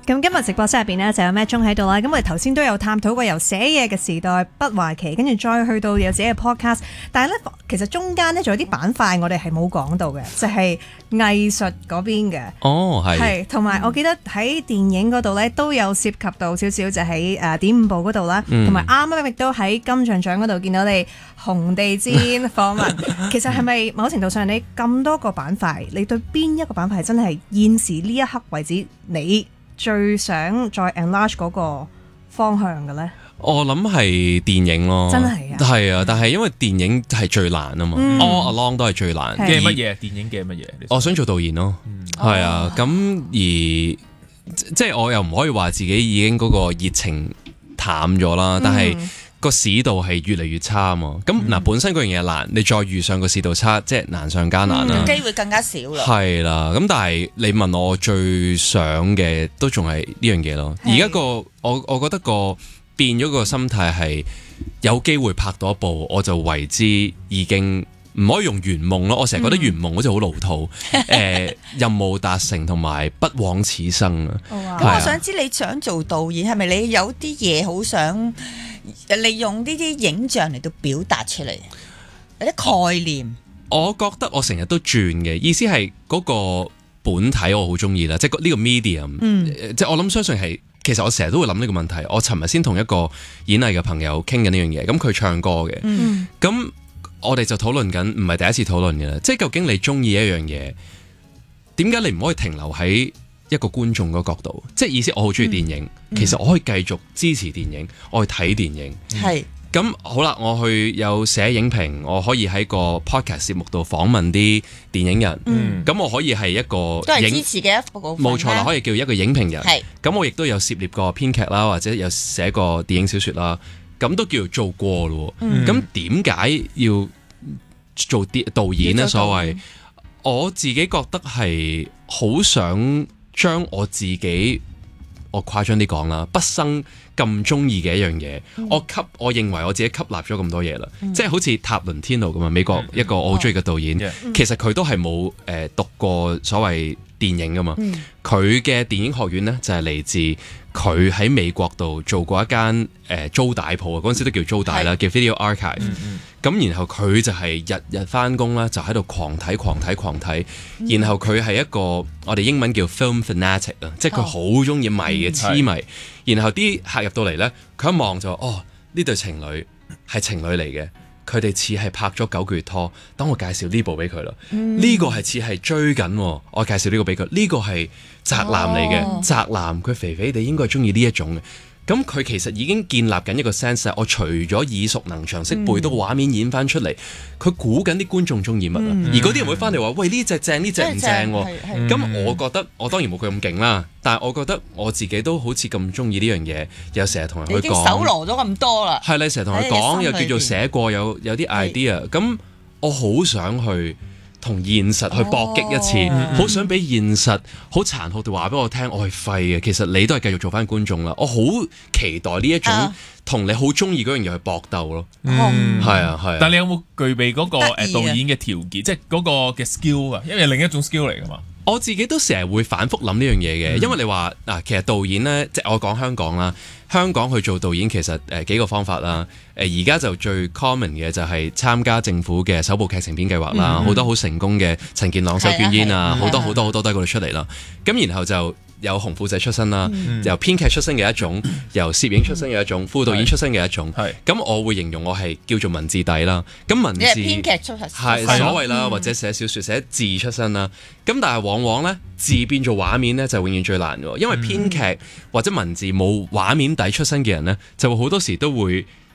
咁今日直播室入邊呢，就有咩鐘喺度啦。咁我哋頭先都有探討過由寫嘢嘅時代不華期，跟住再去到有自己嘅 podcast。但係咧，其實中間呢，仲有啲板塊我哋係冇講到嘅，就係藝術嗰邊嘅。 哦，係同埋我記得喺電影嗰度呢，都有涉及到少少，就喺點五步嗰度啦，同埋啱啱亦都喺金像獎嗰度見到你紅地氈訪問。其實係咪某程度上你咁多個板塊，你對邊一個板塊真係現時呢一刻為止你最想再 enlarge 嗰個方向嘅咧？ 我諗係電影咯， 真係啊， 係啊，但係因為電影係最難啊嘛，all along 都係最難嘅乜嘢？電影嘅乜嘢？ 我想做導演咯，係啊，咁而即係我又唔可以話自己已經嗰個熱情淡咗啦，但係個市道係越嚟越差啊嘛，咁嗱本身嗰樣嘢難，你再遇上個市道差，即係難上加難啦， 機會更加少啦。 係啦，咁但係你問我最想嘅都仲係呢樣嘢咯。而家我覺得個變咗個心態係有機會拍到一部，我就為之已經唔可以用圓夢咯。我成日覺得圓夢好似好老套，任務達成同埋不枉此生啊。 咁我想知你想做導演，係咪你有啲嘢好想利用呢啲影像嚟到表達出嚟，有啲概念？ 我覺得我成日都轉嘅，意思係嗰個本體我好中意啦，即係呢個 medium，即係我諗相信係，其實我成日都會諗呢個問題。我尋日先同一個演藝嘅朋友傾緊呢樣嘢，咁佢唱歌嘅，咁我哋就討論緊，唔係第一次討論嘅啦，即係究竟你中意一樣嘢，點解你唔可以停留喺一個觀眾嗰個角度？即係意思我好中意電影，其實我可以繼續支持電影，我去睇電影。 係咁好啦，我去有寫影評，我可以喺個 podcast 節目度訪問啲電影人。咁我可以係一個都係支持嘅一部分。 冇錯啦，可以叫一個影評人。 係咁我亦都有涉獵過編劇啦，或者有寫過電影小說啦，咁都叫做做過咯。咁點解要做導演呢？所謂我自己覺得係好想將我自己，我誇張啲講啦，畢生咁中意嘅一樣嘢，我認為我自己吸納咗咁多嘢啦，即係好似塔倫天奴咁啊，美國一個我好中意嘅導演，其實佢都係冇讀過所謂電影噶嘛，佢嘅電影學院呢，就係嚟自佢喺美國度做過一間租帶鋪啊，嗰陣時都叫租帶啦，叫 Video Archive。咁然後佢就係日日翻工啦，就喺度狂睇，然後佢係一個我哋英文叫 film fanatic 啊，即係佢好中意迷嘅痴迷。然後啲客入到嚟呢，佢一望就哦，呢對情侶係情侶嚟嘅，佢哋似係拍咗9個月拖。等我介紹呢部俾佢啦，呢個係似係追緊，我介紹呢個俾佢。呢個係宅男嚟嘅，宅男佢肥肥地應該係中意呢一種嘅。咁佢其實已經建立緊一個 sense， 我除咗耳熟能詳識背到個畫面演翻出嚟，佢估緊啲觀眾中意乜啊？而嗰啲人會翻嚟話：喂，呢隻正，呢隻唔正喎。咁我覺得我當然冇佢咁勁啦，但係我覺得我自己都好似咁中意呢樣嘢，又成日同人去講。 已經搜羅咗咁多啦。係你成日同佢講，又叫做寫過，有啲 idea。咁我好想去同現實去搏擊一次，好想俾現實好殘酷地話俾我聽，我係廢嘅。其實你都係繼續做翻觀眾啦。我好期待呢一種同你好中意嗰樣嘢去搏鬥咯。係啊。 但你有冇具備嗰個導演嘅條件，即係嗰個嘅 skill 啊？因為另一種 skill 嚟噶嘛。 我自己都成日會反覆諗呢樣嘢嘅，因為你話嗱，其實導演呢，即係我講香港啦，香港去做導演其實幾個方法啦。而家就最 common 嘅就係參加政府嘅首部劇情片計劃啦，好多好成功嘅陳健朗、手捲煙啊，好多都喺嗰度出嚟啦。咁然後就有紅褲仔出身啦，由編劇出身嘅一種，由攝影出身嘅一種，副導演出身嘅一種。咁我會形容我係叫做文字底啦。咁文字編劇出身係所謂啦，或者寫小説寫字出身啦。咁但係往往呢，字變做畫面呢，就永遠最難嘅，因為編劇或者文字冇畫面底出身嘅人呢，就會好多時都會